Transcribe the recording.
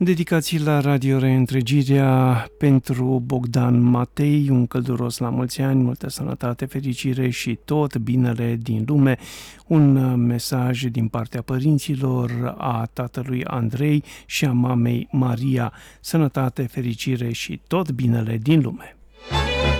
Dedicații la Radio Reîntregirea pentru Bogdan Matei, un călduros la mulți ani, multă sănătate, fericire și tot binele din lume. Un mesaj din partea părinților, a tatălui Andrei și a mamei Maria. Sănătate, fericire și tot binele din lume.